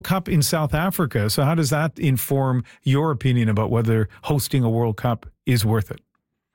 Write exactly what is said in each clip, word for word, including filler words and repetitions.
Cup in South Africa. So how does that inform your opinion about whether hosting a World Cup is worth it?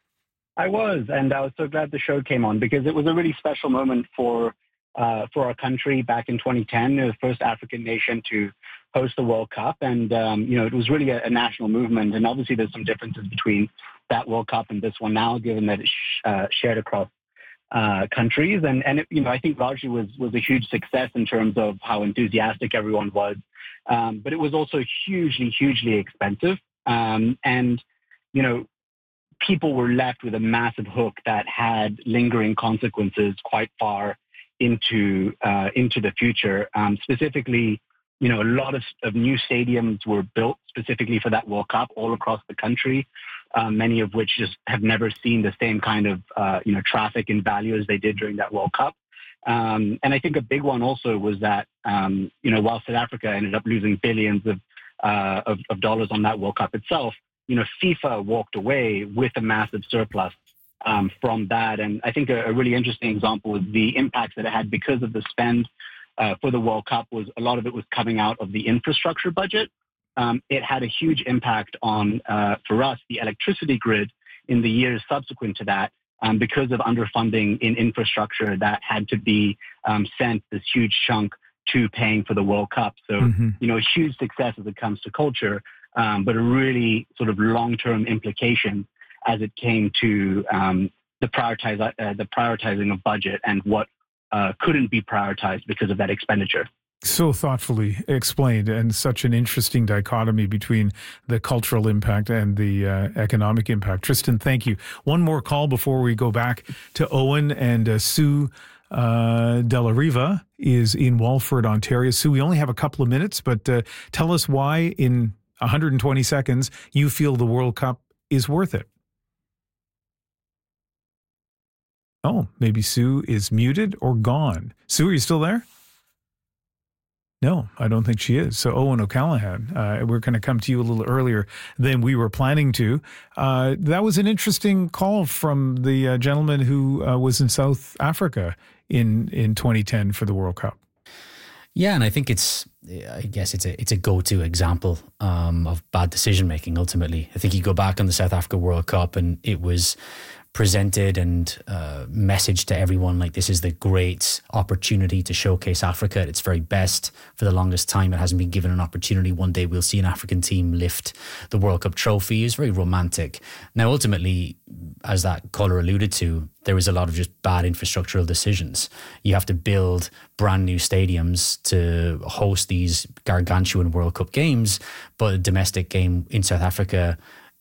I was, and I was so glad the show came on because it was a really special moment for uh, for our country back in twenty ten. The first African nation to host the World Cup, and um, you know, it was really a, a national movement. And obviously, there's some differences between that World Cup and this one now, given that it's sh- uh, shared across uh, countries. And and it, you know, I think largely was was a huge success in terms of how enthusiastic everyone was. Um, but it was also hugely, hugely expensive, um, and you know, people were left with a massive hook that had lingering consequences quite far into uh, into the future. Um, specifically, you know, a lot of, of new stadiums were built specifically for that World Cup all across the country, uh, many of which just have never seen the same kind of, uh, you know, traffic and value as they did during that World Cup. Um, and I think a big one also was that, um, you know, while South Africa ended up losing billions of, uh, of, of dollars on that World Cup itself, you know, FIFA walked away with a massive surplus um, from that. And I think a, a really interesting example was the impacts that it had because of the spend uh, for the World Cup was a lot of it was coming out of the infrastructure budget. Um, it had a huge impact on, uh, for us, the electricity grid in the years subsequent to that um, because of underfunding in infrastructure that had to be um, sent this huge chunk to paying for the World Cup. So, mm-hmm. you know, a huge success as it comes to culture. Um, but a really sort of long-term implication as it came to um, the, prioritize, uh, the prioritizing of budget and what uh, couldn't be prioritized because of that expenditure. So thoughtfully explained, and such an interesting dichotomy between the cultural impact and the uh, economic impact. Tristan, thank you. One more call before we go back to Owen and uh, Sue. Uh, Della Riva is in Walford, Ontario. Sue, we only have a couple of minutes, but uh, tell us why in one hundred twenty seconds, you feel the World Cup is worth it. Oh, maybe Sue is muted or gone. Sue, are you still there? No, I don't think she is. So Owen O'Callaghan, uh, we're going to come to you a little earlier than we were planning to. Uh, that was an interesting call from the uh, gentleman who uh, was in South Africa in, in twenty ten for the World Cup. Yeah, and I think it's, I guess it's a it's a go-to example um, of bad decision making. Ultimately, I think you go back on the South Africa World Cup, and it was presented and uh, messaged to everyone like this is the great opportunity to showcase Africa at its very best. For the longest time, it hasn't been given an opportunity. One day we'll see an African team lift the World Cup trophy. It's very romantic. Now, ultimately, as that caller alluded to, there was a lot of just bad infrastructural decisions. You have to build brand new stadiums to host these gargantuan World Cup games, but a domestic game in South Africa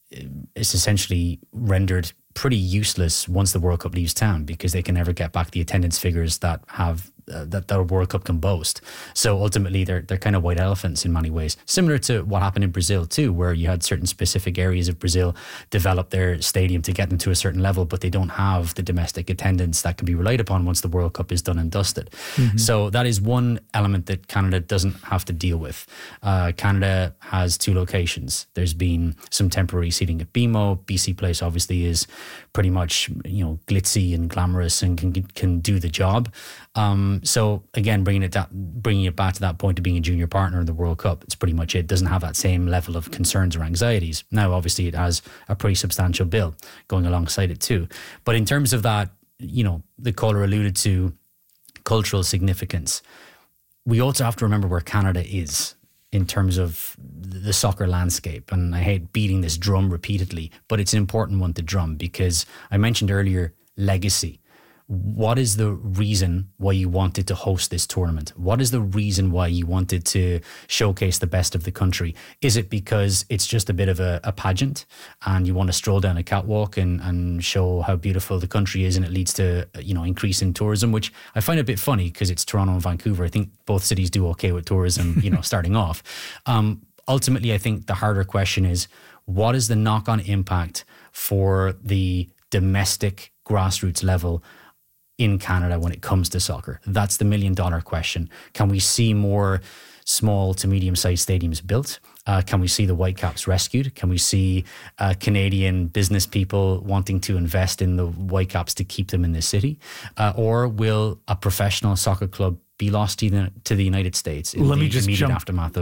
is essentially rendered pretty useless once the World Cup leaves town because they can never get back the attendance figures that have uh, that the World Cup can boast. So ultimately, they're they're kind of white elephants in many ways, similar to what happened in Brazil too, where you had certain specific areas of Brazil develop their stadium to get them to a certain level, but they don't have the domestic attendance that can be relied upon once the World Cup is done and dusted. Mm-hmm. So that is one element that Canada doesn't have to deal with. Uh, Canada has two locations. There's been some temporary seating at B M O. B C Place obviously is pretty much, you know, glitzy and glamorous and can can do the job. Um, so again, bringing it that, bringing it back to that point of being a junior partner in the World Cup, it's pretty much it. It doesn't have that same level of concerns or anxieties. Now, obviously, it has a pretty substantial bill going alongside it too. But in terms of that, you know, the caller alluded to cultural significance. We also have to remember where Canada is in terms of the soccer landscape. And I hate beating this drum repeatedly, but it's an important one to drum because I mentioned earlier legacy. What is the reason why you wanted to host this tournament? What is the reason why you wanted to showcase the best of the country? Is it because it's just a bit of a, a pageant and you want to stroll down a catwalk and, and show how beautiful the country is and it leads to, you know, increase in tourism, which I find a bit funny because it's Toronto and Vancouver. I think both cities do okay with tourism, you know, starting off. Um, ultimately, I think the harder question is, what is the knock-on impact for the domestic grassroots level in Canada when it comes to soccer? That's the million dollar question. Can we see more small to medium sized stadiums built? Uh, can we see the Whitecaps rescued? Can we see uh, Canadian business people wanting to invest in the Whitecaps to keep them in the city? Uh, or will a professional soccer club be lost to the, to the United States in Let the me just immediate jump, aftermath of